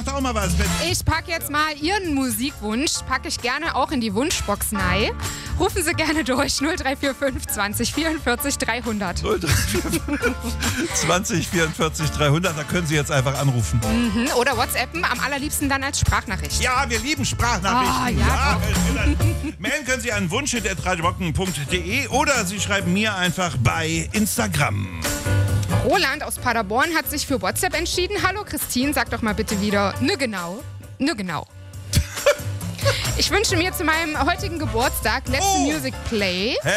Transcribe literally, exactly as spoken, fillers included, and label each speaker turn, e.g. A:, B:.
A: auch mal was.
B: Ich packe jetzt mal Ihren Musikwunsch, packe ich gerne auch in die Wunschbox rein. Rufen Sie gerne durch null drei vier fünf zwanzig vierundvierzig dreihundert.
A: null drei vier fünf zwanzig vierundvierzig dreihundert, da können Sie jetzt einfach anrufen.
B: Mhm. Oder WhatsAppen, am allerliebsten dann als Sprachnachricht.
A: Ja, wir lieben Sprachnachrichten.
B: Oh, ja,
A: ja, mailen können Sie an wunsch at radiobocken punkt de oder Sie schreiben mir einfach bei Instagram.
B: Roland aus Paderborn hat sich für WhatsApp entschieden. Hallo Christine, sag doch mal bitte wieder, ne genau, ne genau. Ich wünsche mir zu meinem heutigen Geburtstag Let's
A: Oh.
B: Music Play.